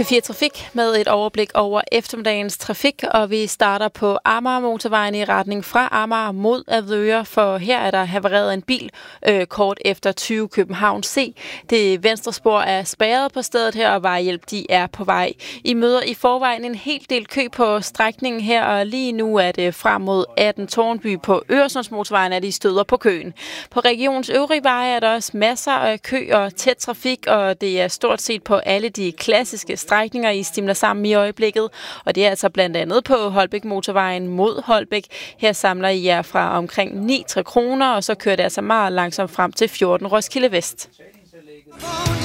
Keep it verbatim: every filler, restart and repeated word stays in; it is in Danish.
P fire Trafik med et overblik over eftermiddagens trafik, og vi starter på Amager-motorvejen i retning fra Amager mod Avedøre, for her er der havareret en bil øh, kort efter tyve København C. Det venstre spor er spærret på stedet her, og vejhjælp de er på vej. I møder i forvejen en hel del kø på strækningen her, og lige nu er det frem mod atten Tårnby på Øresundsmotorvejen, at de støder på køen. På regionens øvrige veje er der også masser af kø og tæt trafik, og det er stort set på alle de klassiske strækninger, I stimler sammen i øjeblikket, og det er altså blandt andet på Holbæk-motorvejen mod Holbæk. Her samler I jer fra omkring ni til kroner, og så kører det altså meget langsomt frem til fjorten Roskilde Vest.